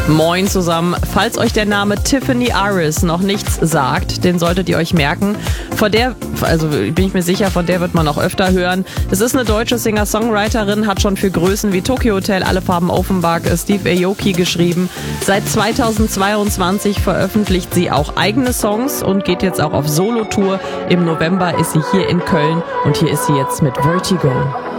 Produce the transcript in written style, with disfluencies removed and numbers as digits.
Moin zusammen. Falls euch der Name Tiffany Aris noch nichts sagt, den solltet ihr euch merken. Von der, also bin ich mir sicher, von der wird man auch öfter hören. Es ist eine deutsche Singer-Songwriterin, hat schon für Größen wie Tokyo Hotel, Alle Farben Offenbach, Steve Aoki geschrieben. Seit 2022 veröffentlicht sie auch eigene Songs und geht jetzt auch auf Solo-Tour. Im November ist sie hier in Köln und hier ist sie jetzt mit Vertigo.